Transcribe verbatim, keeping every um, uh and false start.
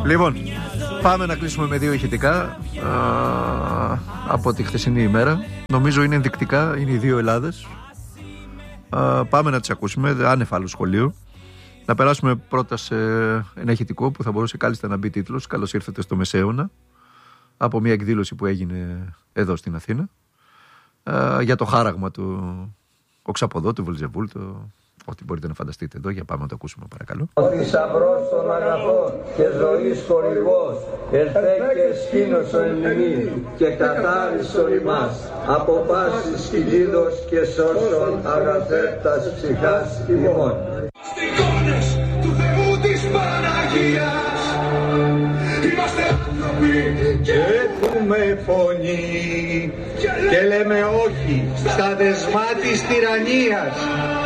Λοιπόν, πάμε να κλείσουμε με δύο ηχητικά α, από τη χθεσινή ημέρα. Νομίζω είναι ενδεικτικά, είναι οι δύο Ελλάδες. α, Πάμε να τις ακούσουμε, άνευ άλλου σχολείου. Να περάσουμε πρώτα σε ένα ηχητικό που θα μπορούσε κάλλιστα να μπει τίτλος «Καλώς ήρθατε στο Μεσαίωνα», από μια εκδήλωση που έγινε εδώ στην Αθήνα α, για το χάραγμα του Οξαποδό, του Βελζεβούλ, το... ό,τι μπορείτε να φανταστείτε εδώ. Για πάμε να το ακούσουμε, παρακαλώ. Ο θησαυρός των αγαθών και ζωής χορηγός, ερθέ και σκήνωσον εμνή και καθάρισον ημάς από πάσης κυλίδος και σώσον αγαθέτας ψυχάς ημών. Είμαστε εικόνες του Θεού της Παναγίας, είμαστε άνθρωποι και έχουμε φωνή και λέμε όχι στα δεσμά της τυραννίας.